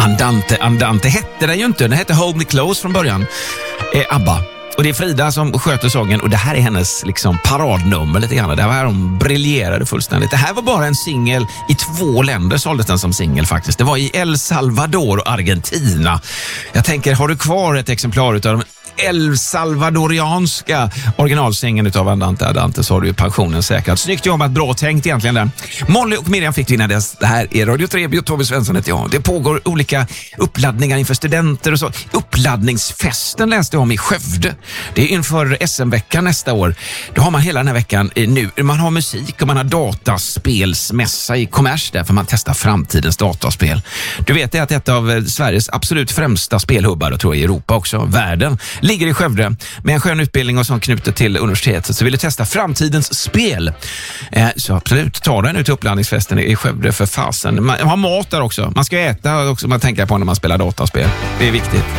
Andante hette den ju inte. Den hette Hold Me Close från början. ABBA. Och det är Frida som sköter sången och det här är hennes liksom paradnummer lite grann. Det här var de briljerade fullständigt. Det här var bara en singel i 2 länder, såldes den som singel faktiskt. Det var i El Salvador och Argentina. Jag tänker, har du kvar ett exemplar utav de El Salvadorianska originalsängen utav Andante så har du ju pensionen säkrad. Snyggt jobbat, bra tänkt egentligen där. Molly och Miriam fick vinna det. Det här är Radio Trebio, Tobbe Svensson heter jag. Det pågår olika uppladdningar inför studenter och så. Uppladdningsfesten läste jag om i Skövde. Det är inför SM-veckan nästa år. Då har man hela den här veckan nu. Man har musik och man har dataspelsmässa i kommers där för man testar framtidens dataspel. Du vet att ett av Sveriges absolut främsta spelhubbar, tror jag, i Europa också, världen, ligger i Skövde med en skön utbildning och sånt knutet till universitetet. Så vill du testa framtidens spel, så absolut, ta den ut till uppladdningsfesten i Skövde för fasen. Man har mat där också. Man ska äta också, man tänker på när man spelar dataspel. Det är viktigt.